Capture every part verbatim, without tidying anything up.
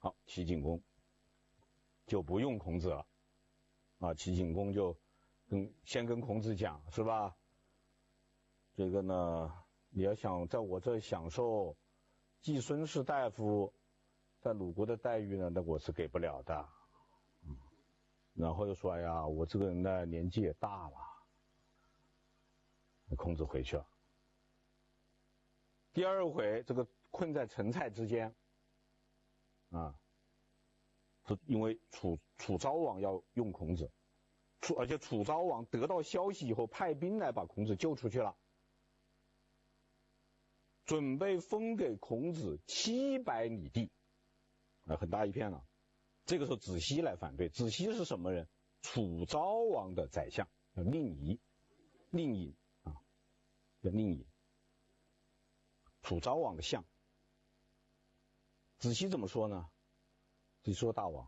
好，齐景公就不用孔子了啊，齐景公就跟先跟孔子讲，是吧？这个呢，你要想在我这享受季孙氏大夫在鲁国的待遇呢，那我是给不了的。嗯，然后又说，哎呀，我这个人呢年纪也大了。孔子回去了。第二回，这个困在陈蔡之间，啊，是因为楚楚昭王要用孔子，楚而且楚昭王得到消息以后，派兵来把孔子救出去了，准备封给孔子七百里地，啊，很大一片了。这个时候子西来反对，子西是什么人？楚昭王的宰相，叫令尹，令尹啊，叫令尹。楚昭王的相，子西怎么说呢？子西说：“大王，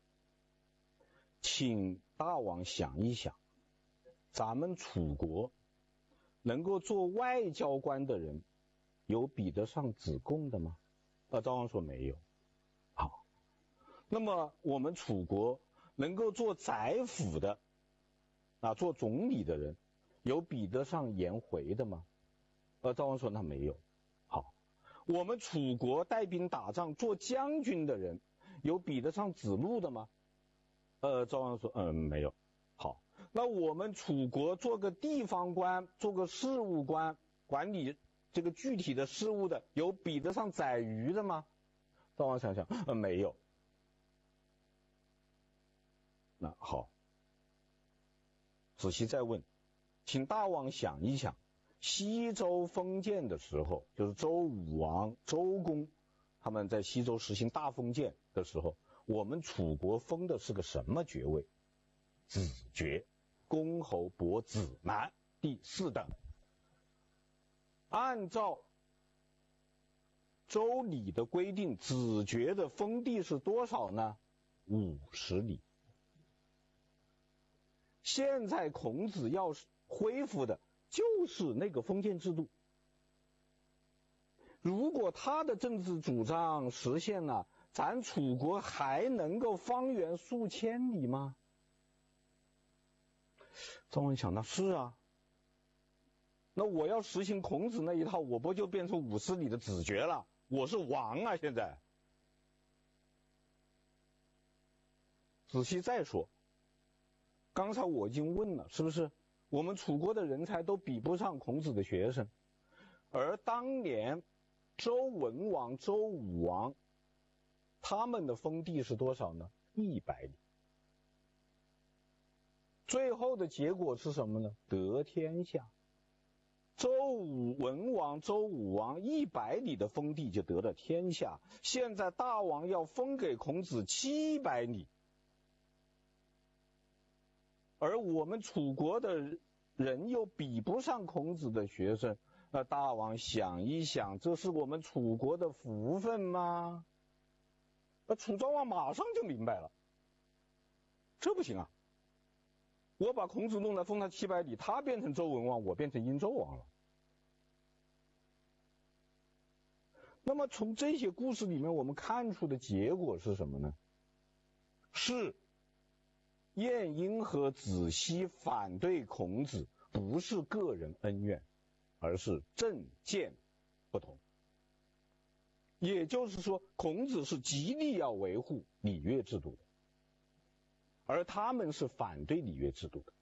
请大王想一想，咱们楚国能够做外交官的人，有比得上子贡的吗？”啊，昭王说没有。好，那么我们楚国能够做宰辅的，啊，做总理的人，有比得上颜回的吗？啊，昭王说那没有。好，我们楚国带兵打仗做将军的人，有比得上子路的吗？呃，昭王说，嗯，没有。好，那我们楚国做个地方官，做个事务官，管理这个具体的事务的，有比得上宰予的吗？昭王想想，呃，没有。那好，子西再问，请大王想一想。西周封建的时候，就是周武王、周公他们在西周实行大封建的时候，我们楚国封的是个什么爵位？子爵，公侯伯子男，第四等。按照周礼的规定，子爵的封地是多少呢？五十里。现在孔子要恢复的就是那个封建制度。如果他的政治主张实现了，咱楚国还能够方圆数千里吗？赵王想，那是啊，那我要实行孔子那一套，我不就变成五十里的子爵了？我是王啊！现在，仔细再说，刚才我已经问了，是不是？我们楚国的人才都比不上孔子的学生，而当年周文王、周武王他们的封地是多少呢？一百里。最后的结果是什么呢？得天下。周武文王、周武王一百里的封地就得了天下，现在大王要封给孔子七百里。而我们楚国的人又比不上孔子的学生，那大王想一想，这是我们楚国的福分吗？那楚昭王马上就明白了，这不行啊！我把孔子弄来封他七百里，他变成周文王，我变成殷周王了。那么从这些故事里面，我们看出的结果是什么呢？是晏婴和子西反对孔子，不是个人恩怨，而是政见不同。也就是说，孔子是极力要维护礼乐制度的，而他们是反对礼乐制度的。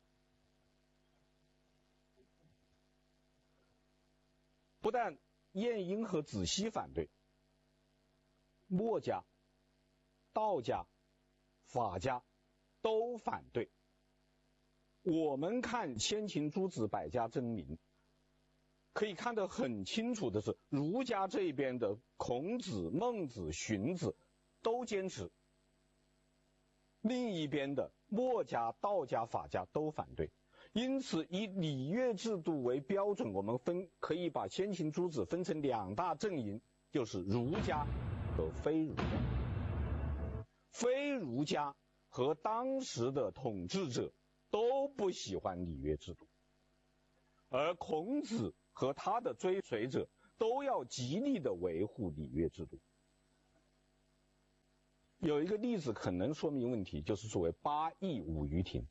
不但晏婴和子西反对，墨家、道家、法家都反对。我们看先秦诸子百家争鸣，可以看得很清楚的是，儒家这边的孔子、孟子、荀子都坚持，另一边的墨家、道家、法家都反对。因此以礼乐制度为标准，我们分可以把先秦诸子分成两大阵营，就是儒家和非儒家。非儒家和当时的统治者都不喜欢礼乐制度，而孔子和他的追随者都要极力的维护礼乐制度。 有一个例子可能说明问题，就是所谓八佾舞于庭。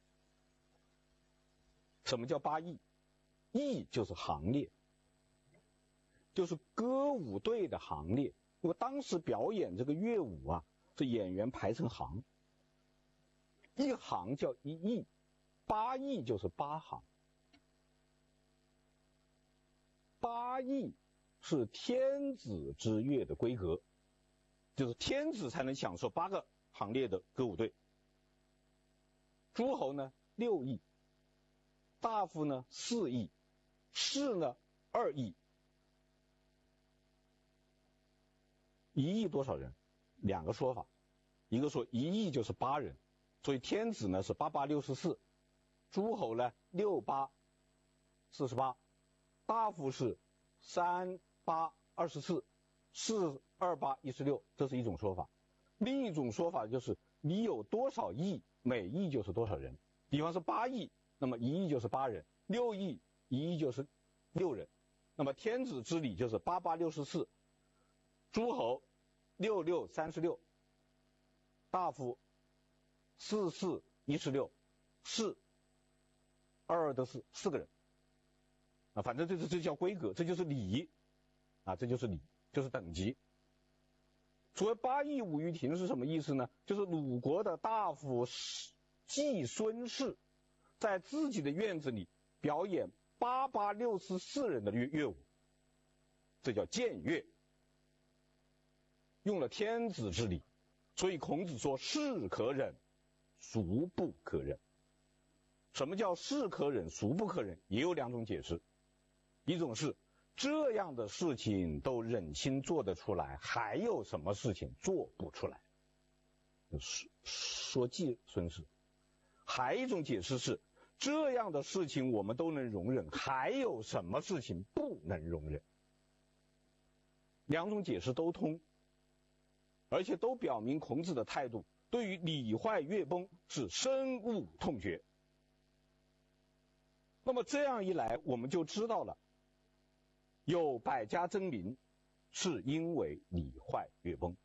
什么叫八佾？佾就是行列，就是歌舞队的行列。因为当时表演这个乐舞啊，是演员排成行，一行叫一佾，八佾就是八行。八佾是天子之乐的规格，就是天子才能享受八个行列的歌舞队。诸侯呢六佾，大夫呢四佾，士呢二佾。一佾多少人？两个说法，一个说一佾就是八人，所以天子呢是八八六十四，诸侯呢六八四十八，大夫是三八二十四，士二八一十六，这是一种说法。另一种说法就是你有多少佾，每佾就是多少人。比方说八佾，那么一佾就是八人；六佾，一佾就是六人。那么天子之礼就是八八六十四，诸侯六六三十六，大夫四四一十六，士二二得四，四个人。啊，反正这这这叫规格，这就是礼啊，这就是礼，就是等级。所谓八佾舞于庭是什么意思呢？就是鲁国的大夫季孙氏在自己的院子里表演八八六十四人的乐乐舞，这叫僭乐，用了天子之礼。所以孔子说是可忍，孰不可忍。什么叫是可忍，孰不可忍？也有两种解释。一种是这样的事情都忍心做得出来，还有什么事情做不出来？说说季孙氏。还一种解释是这样的事情我们都能容忍，还有什么事情不能容忍？两种解释都通，而且都表明孔子的态度对于礼坏乐崩是深恶痛绝。那么这样一来，我们就知道了有百家争鸣是因为礼坏乐崩。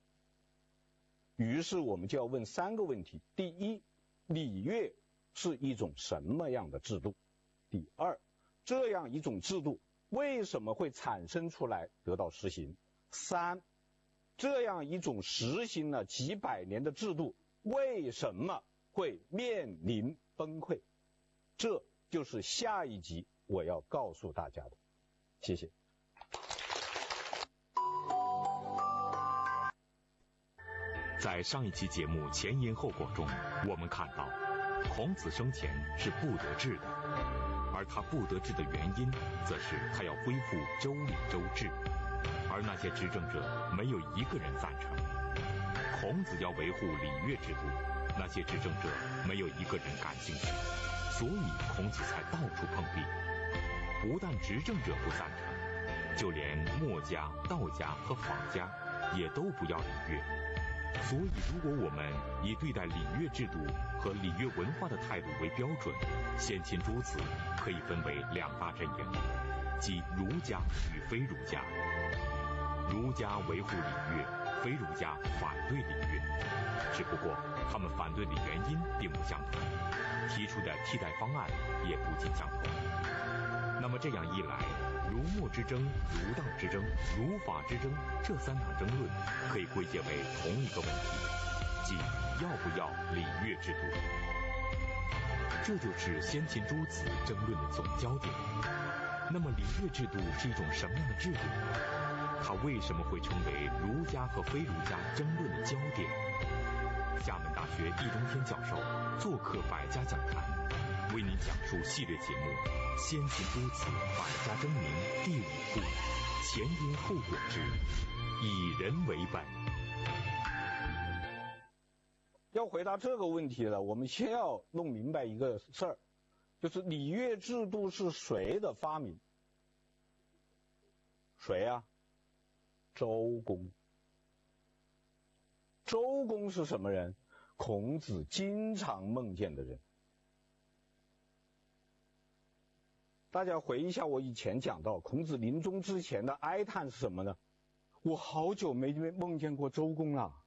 于是我们就要问三个问题：第一，礼乐是一种什么样的制度？第二，这样一种制度为什么会产生出来得到实行？三，这样一种实行了几百年的制度为什么会面临崩溃？这就是下一集我要告诉大家的。谢谢。 在上一期节目前因后果中，我们看到孔子生前是不得志的，而他不得志的原因则是他要恢复周礼周制，而那些执政者没有一个人赞成。孔子要维护礼乐制度，那些执政者没有一个人感兴趣，所以孔子才到处碰壁。不但执政者不赞成，就连墨家、道家和法家也都不要礼乐。所以如果我们以对待礼乐制度和礼乐文化的态度为标准，先秦诸子可以分为两大阵营，即儒家与非儒家。儒家维护礼乐，非儒家反对礼乐，只不过他们反对的原因并不相同，提出的替代方案也不尽相同。那么这样一来，儒墨之争、儒道之争、儒法之争这三场争论可以归结为同一个问题，即要不要礼乐制度。这就是先秦诸子争论的总焦点。那么礼乐制度是一种什么样的制度？它为什么会成为儒家和非儒家争论的焦点？厦门大学易中天教授做客百家讲坛，为您讲述系列节目《先秦诸子百家争鸣》第五部：前因后果之以人为本。 要回答这个问题呢，我们先要弄明白一个事儿，就是礼乐制度是谁的发明？谁啊？周公。周公是什么人？孔子经常梦见的人。大家回忆一下，我以前讲到孔子临终之前的哀叹是什么呢？我好久没梦见过周公了。